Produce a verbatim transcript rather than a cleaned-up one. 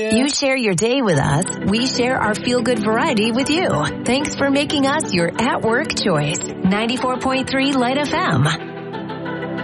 You share your day with us. We share our feel-good variety with you. Thanks for making us your at-work choice. ninety-four point three Light F M.